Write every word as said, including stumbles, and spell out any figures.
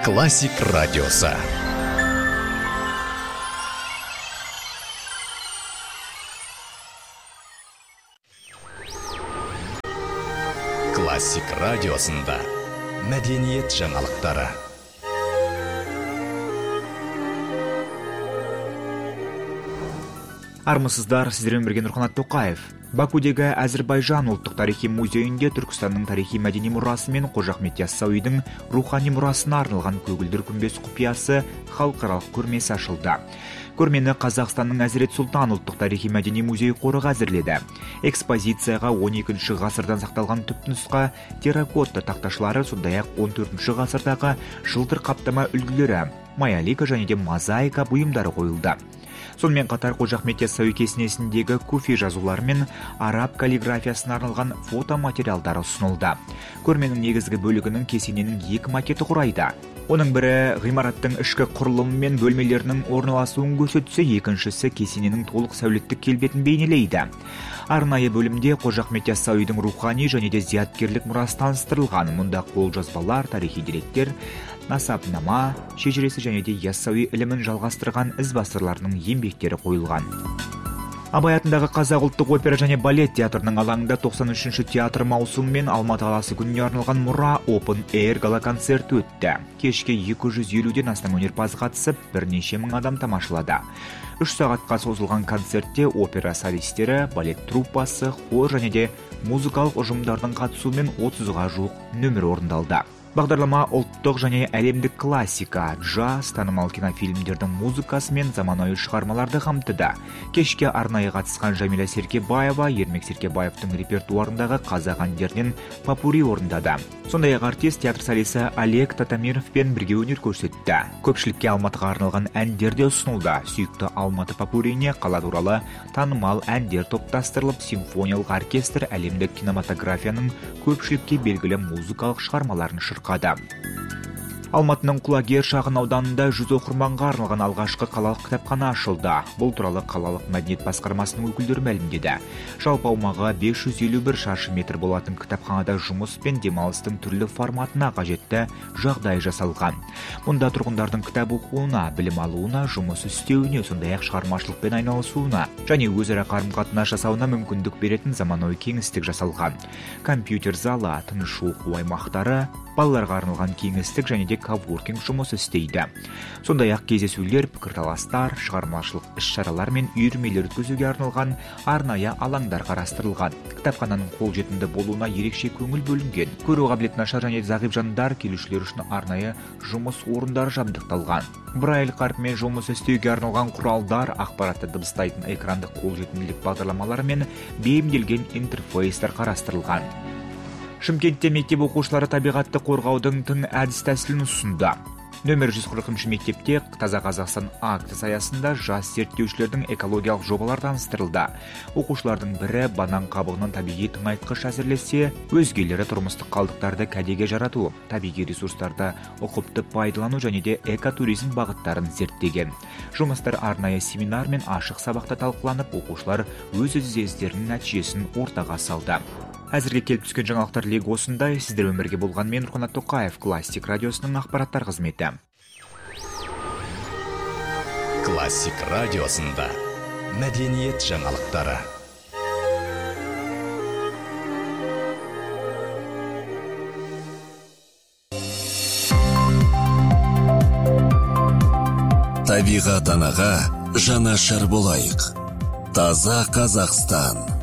Классик радиосы. Классик радиосында мәдениет жаңалықтары. Армысыздар, сіздермен бірге Нұрқанат Тоқаев. Бакудегі Әзірбайжан ұлттық тарихи музейінде Түркістанның тарихи мәдени мұрасы мен Қожа Ахмет Яссауидің рухани мұрасына арналған көгілдір күмбез құпиясы халықаралық көрмесі ашылды. Көрмені Қазақстанның Әзірет Сұлтан ұлттық тарихи мәдени музей қоры әзірледі. Экспозицияға он екінші ғасырдан сақталған түпнұсқа терракотта тақташылары, сондай-ақ он төртінші ғасырдағы жылтыр қаптама үлгілері, маялика және де мозаика бұйымдары қойылды. Сонымен қатар Қожа Ахмет Яссауи кесенесіндегі куфи жазулары мен араб каллиграфиясына арналған фотоматериалдары ұсынылды. Көрменің негізгі бөлігінің кесененің екі макеті құрайды. Оның бірі ғимараттың ішкі құрылымы мен бөлмелерінің орналасуын көрсетсе, екіншісі кесененің толық сәулеттік келбетін бейнелейді. Арнайы бөлімде Қожа Ахмет Яссауидің рухани және де зияткерлік мұрасы таныстырылған. Мұнда қолжазбалар, тарихи деректер, насабнама, шежіресі және де Яссауи ілімін жалғастырған ізбасырларының еңбектері қойылған. Абай атындағы Қазақ ұлттық опера және балет театрының алаңында тоқсан үшінші театр маусымы мен Алматы қаласы күніне арналған мұра Open Air гала концерті өтті. Кешке екі жүз елуден астам өнерпаз қатысып, бірнеше мың адам тамашалады. үш сағатқа созылған концертте опера солистері, балет труппасы, хор және де музыкалық ұжымдардың қатысуымен отызға жуық нөмір орындалды. Бағдарлама ұлттық және әлемдік классика, джаз, танымал кинофильмдердің музыкасы мен заманауи шығармаларды қамтыды. Кешке арнайы қатысқан Жамиля Серкебаева, Ермек Серкебаевтың репертуарындағы қазақ әндерінен попурри орындады. Сондай-ақ артист театр солисі Олег Татамировпен бірге өнер көрсетті. Көпшілікке Алматыға арналған әндер де ұсынылды. Сүйікті Алматы попурриіне қала туралы танымал әндер топтастырылып, симфониялық оркестр әлемдік кинематографияның көпшілікке белгілі музыкалық шығармаларын шырқады. Алматының Құлагер шағын ауданында жүз оқырманға арналған алғашқы қалалық кітапхана ашылды. Бұл туралы қалалық мәдениет басқармасының өкілдері мәлімдеді. Жалпы аумағы бес жүз елу бір шаршы метр болатын кітапханада жұмыс пен демалыстың түрлі форматына қажетті жағдай жасалған. Мұнда тұрғындардың кітап оқуына, білім алуына, жұмыс істеуіне, сондай-ақ шығармашылықпен айналысуына және өзара қарым-қатынас жасауына мүмкіндік беретін заманауи кеңістік жасалған. Компьютер залы, тыныш оқу аймақтары, балаларға арналған кеңістік және де коворкинг жұмыс істейді. Сондай-ақ кездесулер, пікірталастар, шығармашылық іс-шаралар мен үйірмелер өткізуге арналған арнайы алаңдар қарастырылған. Кітапхананың қолжетімді болуына ерекше көңіл бөлінген. Көру қабілеті нашар және зағип жандар келушілер үшін арнайы жұмыс орындары жабдықталған. Брайль қарпімен жұмыс істеуге арналған құралдар, ақпаратты дыбыстайтын экрандық қолжетімділік бағдарламалары мен бейімделген интерфейстер қарастырылған. Шымкентте мектеп оқушылары табиғатты қорғаудың тың әдіс тәсілін ұсынды. Нөмір жүз қырқыншы мектепте Таза Қазақстан акциясы аясында жас зерттеушілердің экологиялық жобалар таныстырылды. Оқушылардың бірі банан қабығынан табиғи тыңайтқыш әзірлесе, өзгелері тұрмыстық қалдықтарды кәдеге жарату, табиғи ресурстарды ұқыпты пайдалану және де экотуризм бағыттарын зерттеген. Жұмыстар арнайы семинар мен ашық сабақта талқыланып, оқушылар өз ізденістерінің нәтижесін ортаға салды. Әзірге келіп түскен жаңалықтар легі осындай. Сіздер өмірге болған мен Нұрқанат Тоқаев, Классик радиосының ақпараттар қызметі. Классик радиосында мәдениет жаңалықтары. Табиғат анаға жанашыр болайық. Таза Қазақстан.